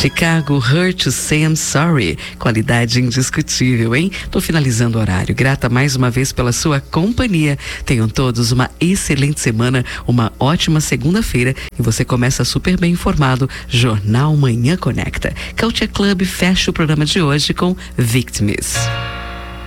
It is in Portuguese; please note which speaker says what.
Speaker 1: Chicago, Hurt to Say I'm Sorry. Qualidade indiscutível, hein? Tô finalizando o horário. Grata mais uma vez pela sua companhia. Tenham todos uma excelente semana, uma ótima segunda-feira e você começa super bem informado. Jornal Manhã Conecta. Culture Club fecha o programa de hoje com Victims.